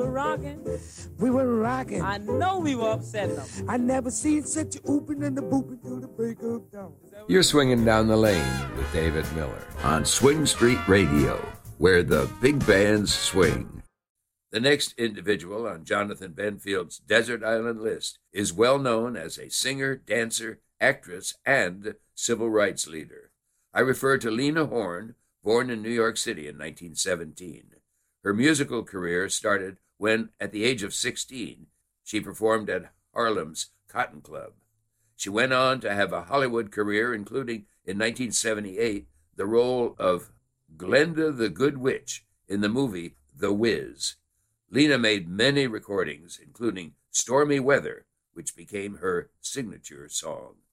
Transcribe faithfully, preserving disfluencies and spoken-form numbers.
were rocking. We were rocking. I know we were upsetting them. I never seen such a ooping and a booping till the break of dawn. You're swinging down the lane with David Miller on Swing Street Radio, where the big bands swing. The next individual on Jonathan Benfield's Desert Island List is well known as a singer, dancer, actress, and civil rights leader. I refer to Lena Horne, born in New York City in nineteen seventeen. Her musical career started when, at the age of sixteen, she performed at Harlem's Cotton Club. She went on to have a Hollywood career, including, in nineteen seventy-eight, the role of Glenda the Good Witch in the movie The Wiz. Lena made many recordings, including Stormy Weather, which became her signature song.